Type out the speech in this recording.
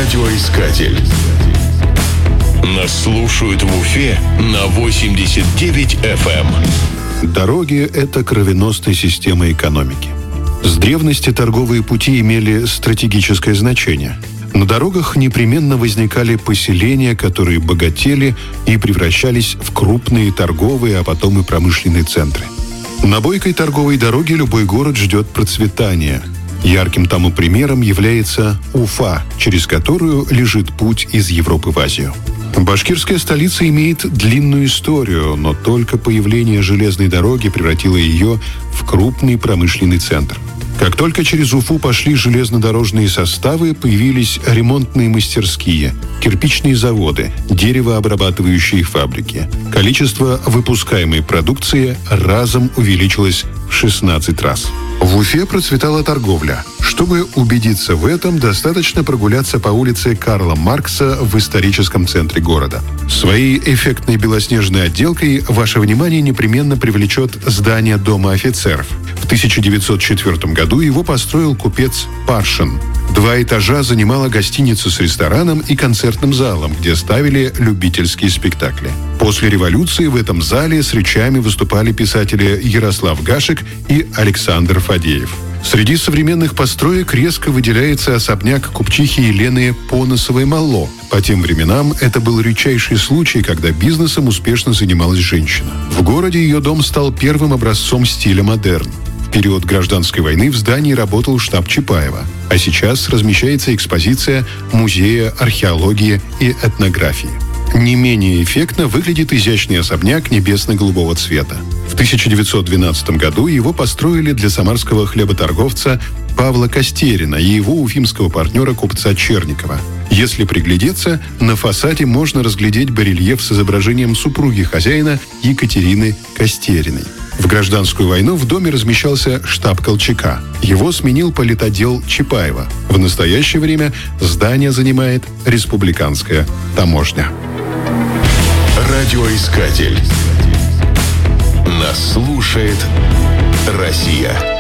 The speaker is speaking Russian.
Радиоискатель. Нас слушают в Уфе на 89 FM. Дороги – это кровеносная система экономики. С древности торговые пути имели стратегическое значение. На дорогах непременно возникали поселения, которые богатели и превращались в крупные торговые, а потом и промышленные центры. На бойкой торговой дороге любой город ждет процветания. Ярким тому примером является Уфа, через которую лежит путь из Европы в Азию. Башкирская столица имеет длинную историю, но только появление железной дороги превратило ее в крупный промышленный центр. Как только через Уфу пошли железнодорожные составы, появились ремонтные мастерские, кирпичные заводы, деревообрабатывающие фабрики. Количество выпускаемой продукции разом увеличилось в 16 раз. В Уфе процветала торговля. Чтобы убедиться в этом, достаточно прогуляться по улице Карла Маркса в историческом центре города. Своей эффектной белоснежной отделкой ваше внимание непременно привлечет здание Дома офицеров. В 1904 году его построил купец Паршин. 2 этажа занимала гостиница с рестораном и концертным залом, где ставили любительские спектакли. После революции в этом зале с речами выступали писатели Ярослав Гашек и Александр Фадеев. Среди современных построек резко выделяется особняк купчихи Елены Поносовой-Малло. По тем временам это был редчайший случай, когда бизнесом успешно занималась женщина. В городе ее дом стал первым образцом стиля модерн. В период гражданской войны в здании работал штаб Чапаева, а сейчас размещается экспозиция Музея археологии и этнографии. Не менее эффектно выглядит изящный особняк небесно-голубого цвета. В 1912 году его построили для самарского хлеботорговца Павла Костерина и его уфимского партнера купца Черникова. Если приглядеться, на фасаде можно разглядеть барельеф с изображением супруги хозяина Екатерины Костериной. В гражданскую войну в доме размещался штаб Колчака. Его сменил политотдел Чапаева. В настоящее время здание занимает республиканская таможня. Радиоискатель. Нас слушает Россия.